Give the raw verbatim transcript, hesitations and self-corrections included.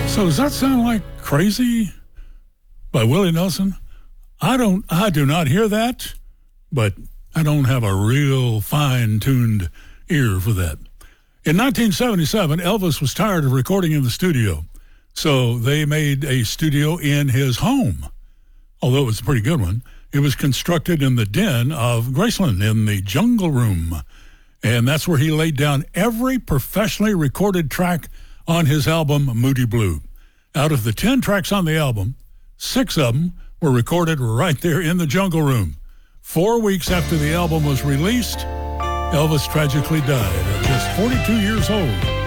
So does that sound like Crazy by Willie Nelson? I don't, I do not hear that, but I don't have a real fine-tuned ear for that. In nineteen seventy-seven, Elvis was tired of recording in the studio, so they made a studio in his home. Although it was a pretty good one, it was constructed in the den of Graceland in the Jungle Room, and that's where he laid down every professionally recorded track on his album, Moody Blue. Out of the ten tracks on the album, six of them were recorded right there in the Jungle Room. Four weeks after the album was released, Elvis tragically died at just forty-two years old.